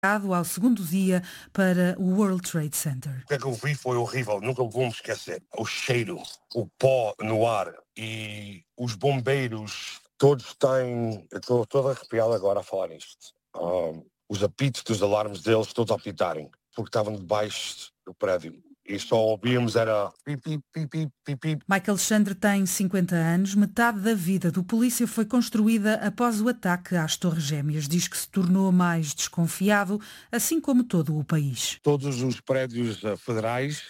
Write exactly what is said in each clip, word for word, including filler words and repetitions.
ao segundo dia para o World Trade Center. O que é que eu vi foi horrível, nunca vou-me esquecer. O cheiro, o pó no ar e os bombeiros, todos têm... Eu estou todo arrepiado agora a falar nisto. Um, os apitos dos alarmes deles todos a apitarem, porque estavam debaixo do prédio. E só ouvíamos era pipi, pipi, pipi. Mike Alexandre tem cinquenta anos, metade da vida do polícia foi construída após o ataque às Torres Gêmeas. Diz que se tornou mais desconfiado, assim como todo o país. Todos os prédios uh, federais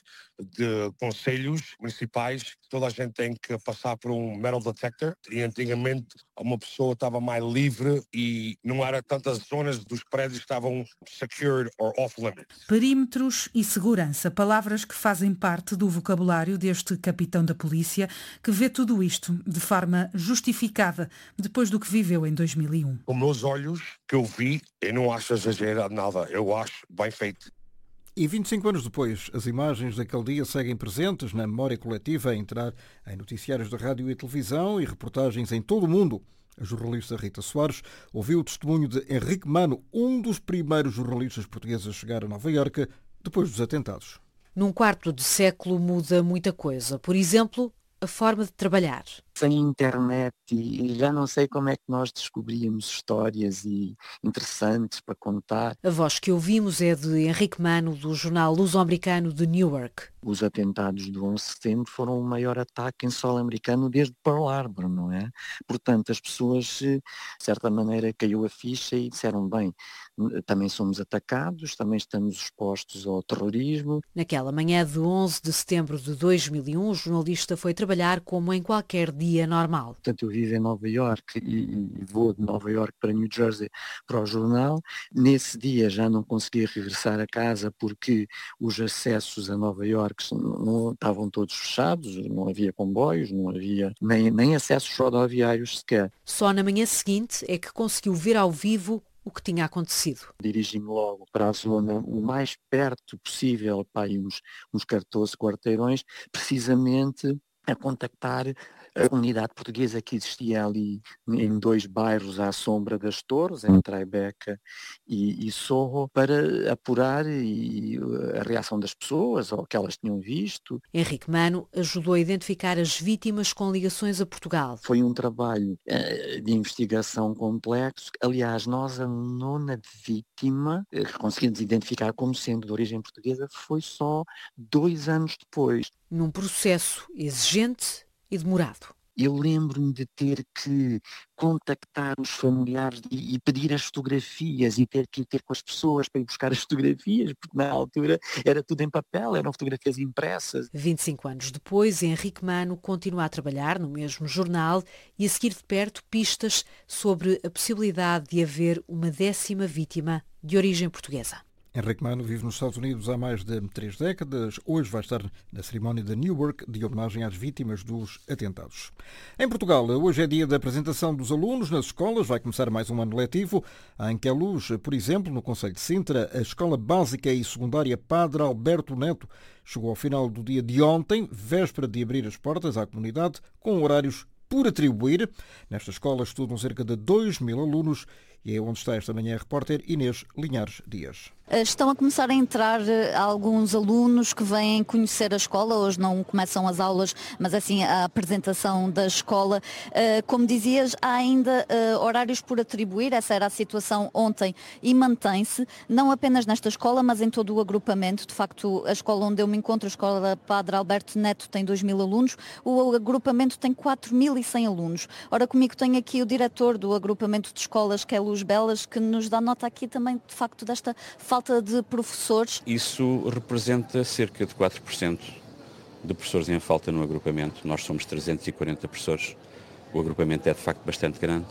de conselhos municipais, toda a gente tem que passar por um metal detector e antigamente uma pessoa estava mais livre e não era tantas zonas dos prédios que estavam secured or off limits. Perímetros e segurança, palavras que fazem parte do vocabulário deste capitão da polícia, que vê tudo isto de forma justificada depois do que viveu em dois mil e um. Com meus olhos que eu vi, eu não acho exagerado nada, eu acho bem feito. E vinte e cinco anos depois, as imagens daquele dia seguem presentes na memória coletiva a entrar em noticiários de rádio e televisão e reportagens em todo o mundo. A jornalista Rita Soares ouviu o testemunho de Henrique Mano, um dos primeiros jornalistas portugueses a chegar a Nova Iorque depois dos atentados. Num quarto de século muda muita coisa. Por exemplo, a forma de trabalhar. Sem internet e já não sei como é que nós descobríamos histórias e interessantes para contar. A voz que ouvimos é de Henrique Mano, do jornal luso-americano de Newark. Os atentados do onze de setembro foram o maior ataque em solo americano desde Pearl Harbor, não é? Portanto, as pessoas, de certa maneira, caiu a ficha e disseram, bem, também somos atacados, também estamos expostos ao terrorismo. Naquela manhã de onze de setembro de dois mil e um, o jornalista foi trabalhar como em qualquer dia normal. Portanto, eu vivo em Nova Iorque e, e vou de Nova Iorque para New Jersey para o jornal. Nesse dia já não conseguia regressar a casa porque os acessos a Nova Iorque não, não estavam todos fechados, não havia comboios, não havia nem, nem acessos rodoviários sequer. Só na manhã seguinte é que conseguiu ver ao vivo o que tinha acontecido. Dirigi-me logo para a zona o mais perto possível, para aí uns, uns catorze quarteirões, precisamente a contactar a comunidade portuguesa que existia ali em dois bairros à sombra das torres, em Tribeca e, e Sorro, para apurar e, a reação das pessoas, ou o que elas tinham visto. Henrique Mano ajudou a identificar as vítimas com ligações a Portugal. Foi um trabalho uh, de investigação complexo. Aliás, nós a nona vítima, uh, que conseguimos identificar como sendo de origem portuguesa, foi só dois anos depois. Num processo exigente e demorado. Eu lembro-me de ter que contactar os familiares e, e pedir as fotografias e ter que ir ter com as pessoas para ir buscar as fotografias, porque na altura era tudo em papel, eram fotografias impressas. vinte e cinco anos depois, Henrique Mano continua a trabalhar no mesmo jornal e a seguir de perto pistas sobre a possibilidade de haver uma décima vítima de origem portuguesa. Henrique Mano vive nos Estados Unidos há mais de três décadas. Hoje vai estar na cerimónia de Newark de homenagem às vítimas dos atentados. Em Portugal, hoje é dia da apresentação dos alunos nas escolas. Vai começar mais um ano letivo. Em Queluz, por exemplo, no concelho de Sintra, a Escola Básica e Secundária Padre Alberto Neto chegou ao final do dia de ontem, véspera de abrir as portas à comunidade, com horários por atribuir. Nesta escola estudam cerca de dois mil alunos e é onde está esta manhã a repórter Inês Linhares Dias. Estão a começar a entrar alguns alunos que vêm conhecer a escola. Hoje não começam as aulas, mas assim a apresentação da escola. Como dizias, há ainda horários por atribuir. Essa era a situação ontem e mantém-se, não apenas nesta escola, mas em todo o agrupamento. De facto, a escola onde eu me encontro, a Escola Padre Alberto Neto, tem dois mil alunos. O agrupamento tem quatro mil e cem alunos. Ora, comigo tenho aqui o diretor do agrupamento de escolas, que é Luz Belas, que nos dá nota aqui também, de facto, desta falta de professores. Isso representa cerca de quatro por cento de professores em falta no agrupamento. Nós somos trezentos e quarenta professores. O agrupamento é de facto bastante grande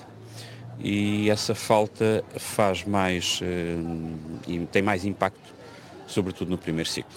e essa falta faz mais e tem mais impacto, sobretudo no primeiro ciclo.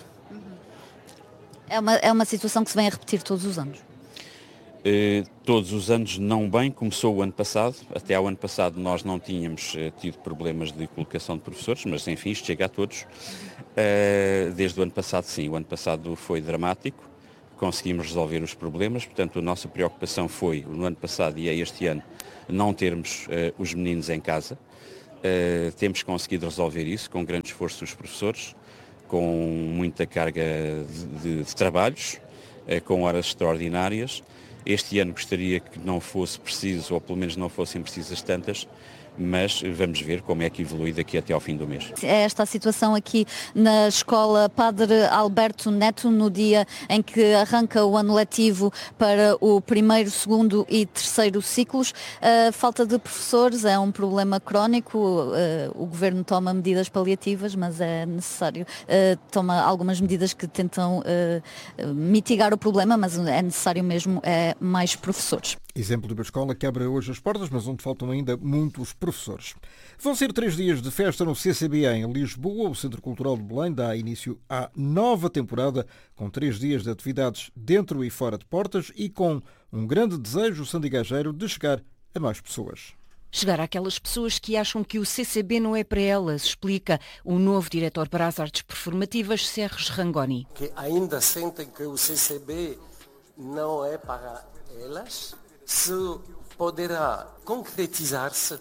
É uma, é uma situação que se vem a repetir todos os anos. Uh, todos os anos não bem, começou o ano passado, até ao ano passado nós não tínhamos uh, tido problemas de colocação de professores, mas enfim, isto chega a todos. Uh, desde o ano passado sim, o ano passado foi dramático, conseguimos resolver os problemas, portanto a nossa preocupação foi, no ano passado e é este ano, não termos uh, os meninos em casa, Uh, temos conseguido resolver isso com grande esforço dos professores, com muita carga de, de, de trabalhos, uh, com horas extraordinárias. Este ano gostaria que não fosse preciso, ou pelo menos não fossem precisas tantas, mas vamos ver como é que evolui daqui até ao fim do mês. É esta a situação aqui na escola Padre Alberto Neto, no dia em que arranca o ano letivo para o primeiro, segundo e terceiro ciclos. A falta de professores é um problema crónico. O governo toma medidas paliativas, mas é necessário, toma algumas medidas que tentam mitigar o problema, mas é necessário mesmo é mais professores. Exemplo de uma escola que abre hoje as portas, mas onde faltam ainda muitos professores. Vão ser três dias de festa no C C B em Lisboa. O Centro Cultural de Belém dá início à nova temporada, com três dias de atividades dentro e fora de portas e com um grande desejo sandigageiro de chegar a mais pessoas. Chegar àquelas pessoas que acham que o C C B não é para elas, explica o novo diretor para as artes performativas, Serres Rangoni. Que ainda sentem que o C C B não é para elas, se poderá concretizar-se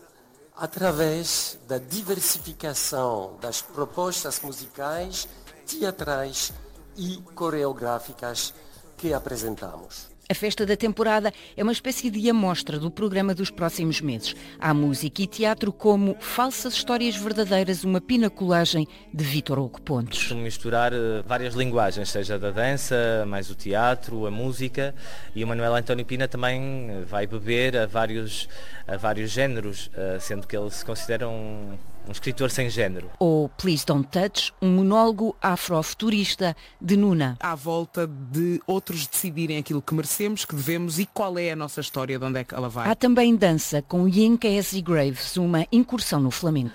através da diversificação das propostas musicais, teatrais e coreográficas que apresentamos. A festa da temporada é uma espécie de amostra do programa dos próximos meses. Há música e teatro como Falsas Histórias Verdadeiras, uma pinacolagem de Vítor Hugo Pontes. Misturar várias linguagens, seja da dança, mais o teatro, a música, e o Manuel António Pina também vai beber a vários, a vários géneros, sendo que ele se considera um... um escritor sem género. Ou Please Don't Touch, um monólogo afrofuturista de Nuna. À volta de outros decidirem aquilo que merecemos, que devemos e qual é a nossa história, de onde é que ela vai. Há também dança com Yinka Ezzy Graves, uma incursão no flamenco.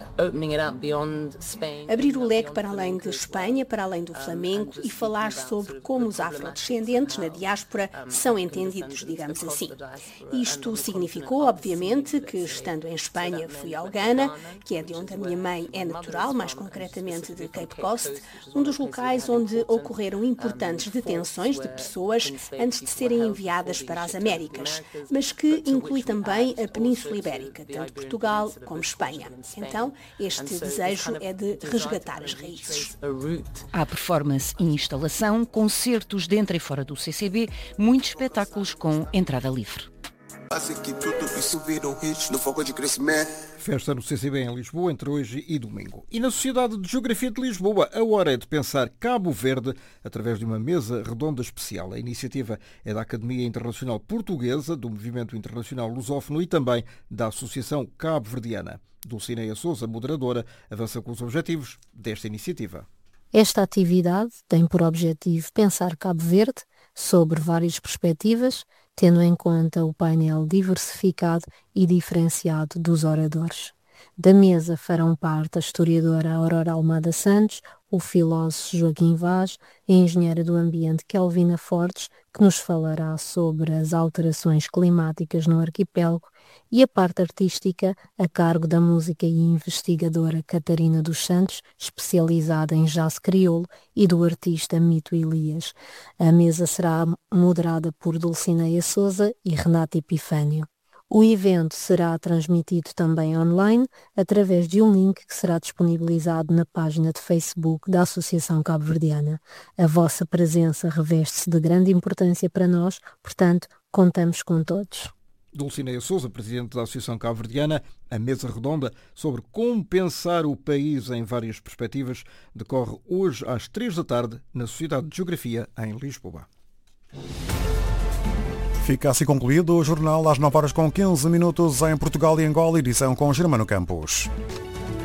Abrir o leque para além de Espanha, para além do flamenco e falar sobre como os afrodescendentes na diáspora são entendidos, digamos assim. Isto significou, obviamente, que estando em Espanha fui ao Ghana, que é de onde a minha mãe é natural, mais concretamente de Cape Coast, um dos locais onde ocorreram importantes detenções de pessoas antes de serem enviadas para as Américas, mas que inclui também a Península Ibérica, tanto Portugal como Espanha. Então, este desejo é de resgatar as raízes. Há performance e instalação, concertos dentro e fora do C C B, muitos espetáculos com entrada livre. Festa no C C B em Lisboa entre hoje e domingo. E na Sociedade de Geografia de Lisboa, a hora é de pensar Cabo Verde através de uma mesa redonda especial. A iniciativa é da Academia Internacional Portuguesa, do Movimento Internacional Lusófono e também da Associação Cabo-Verdiana. Dulcineia Sousa, moderadora, avança com os objetivos desta iniciativa. Esta atividade tem por objetivo pensar Cabo Verde sobre várias perspectivas, tendo em conta o painel diversificado e diferenciado dos oradores. Da mesa farão parte a historiadora Aurora Almada Santos, o filósofo Joaquim Vaz e a engenheira do ambiente Kelvina Fortes, que nos falará sobre as alterações climáticas no arquipélago, e a parte artística a cargo da música e investigadora Catarina dos Santos, especializada em jazz crioulo, e do artista Mito Elias. A mesa será moderada por Dulcineia Sousa e Renata Epifânio. O evento será transmitido também online através de um link que será disponibilizado na página de Facebook da Associação Cabo-Verdiana. A vossa presença reveste-se de grande importância para nós, portanto, contamos com todos. Dulcineia Sousa, presidente da Associação Cabo-Verdiana, a mesa redonda sobre como pensar o país em várias perspectivas decorre hoje às três da tarde na Sociedade de Geografia em Lisboa. Fica assim concluído o jornal às nove horas com quinze minutos em Portugal e Angola, edição com Germano Campos.